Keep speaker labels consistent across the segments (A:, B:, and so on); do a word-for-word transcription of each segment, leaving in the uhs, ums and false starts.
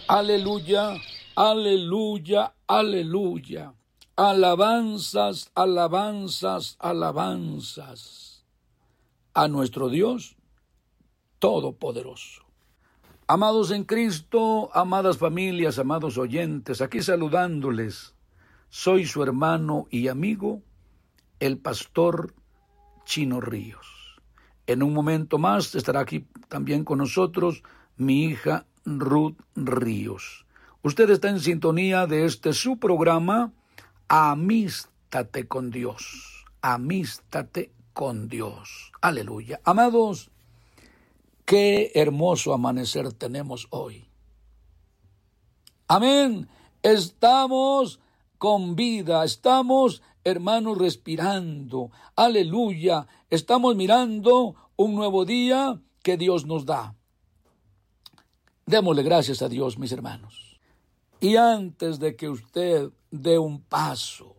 A: Aleluya, aleluya, aleluya. Alabanzas, alabanzas, alabanzas a nuestro Dios Todopoderoso. Amados en Cristo, amadas familias, amados oyentes, aquí saludándoles, soy su hermano y amigo, el pastor Chino Ríos. En un momento más estará aquí también con nosotros mi hija Ruth Ríos. Usted está en sintonía de este su programa, Amístate con Dios. Amístate con Dios. Aleluya. Amados, qué hermoso amanecer tenemos hoy. Amén. Estamos con vida, estamos, hermanos, respirando. Aleluya. Estamos mirando un nuevo día que Dios nos da. Démosle gracias a Dios, mis hermanos. Y antes de que usted dé un paso,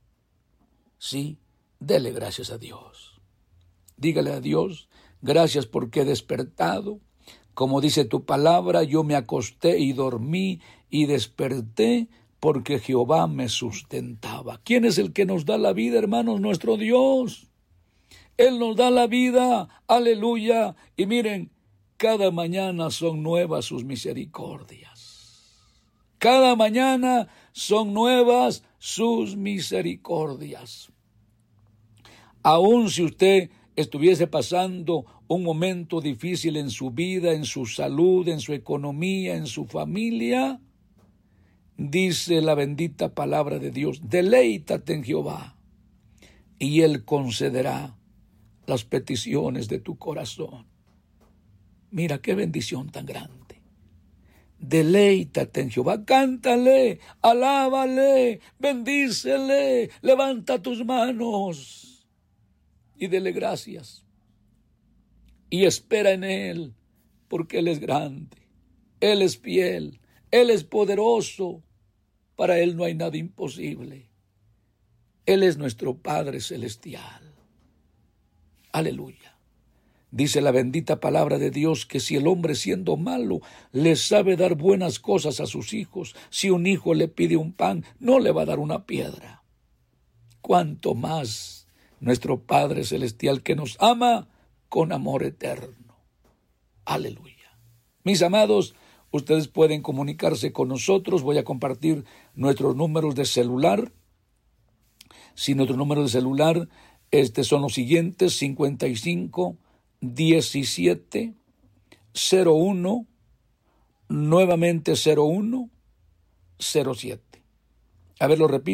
A: sí, dele gracias a Dios. Dígale a Dios, gracias porque he despertado. Como dice tu palabra, yo me acosté y dormí y desperté porque Jehová me sustentaba. ¿Quién es el que nos da la vida, hermanos? Nuestro Dios. Él nos da la vida, aleluya. Y miren, cada mañana son nuevas sus misericordias. Cada mañana son nuevas sus misericordias. Aun si usted estuviese pasando un momento difícil en su vida, en su salud, en su economía, en su familia, dice la bendita palabra de Dios, deleítate en Jehová y Él concederá las peticiones de tu corazón. Mira qué bendición tan grande. Deleítate en Jehová, cántale, alábale, bendícele, levanta tus manos y dele gracias. Y espera en Él, porque Él es grande, Él es fiel, Él es poderoso. Para Él no hay nada imposible. Él es nuestro Padre Celestial. Aleluya. Dice la bendita palabra de Dios que si el hombre siendo malo le sabe dar buenas cosas a sus hijos, si un hijo le pide un pan, no le va a dar una piedra. Cuánto más nuestro Padre Celestial que nos ama con amor eterno. Aleluya. Mis amados, ustedes pueden comunicarse con nosotros. Voy a compartir nuestros números de celular. Si nuestro número de celular este son los siguientes: cincuenta y cinco, diecisiete, cero uno, nuevamente cero uno, cero siete. A ver, lo repito.